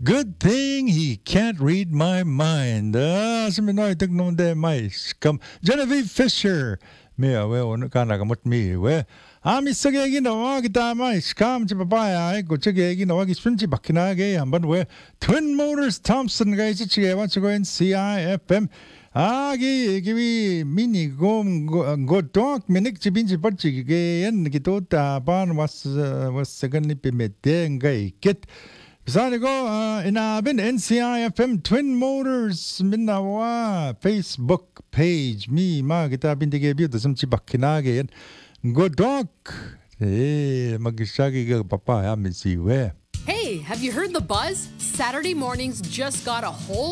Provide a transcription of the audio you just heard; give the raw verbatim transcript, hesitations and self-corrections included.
Good thing he can't read my mind. Ah, sa Minoy, tignan de mais. Come, Genevieve Fisher. Mia, we, ano ka nagamot mi, we. 아미 쓰게 ginawa kita mais. Come, si papaya, ay, ko sige ginawa gispun지 bakinage. 한번 왜, Twin Motors Thompson ga isi sige wan sigo in C I F M. 아기 기위 미니 곰 고독 미닉 집인지 벌지 게 연기도 다반 왔어 왔어 근니 비메땡가 있겠 그사니고 이나빈 N C I F M Twin Motors 민나와 Facebook page 미마 기타 빈디게 비도 섬치 바키나게 고독 에 mag시기 그 papa야 미시웨 Hey, have you heard the buzz? Saturday mornings just got a whole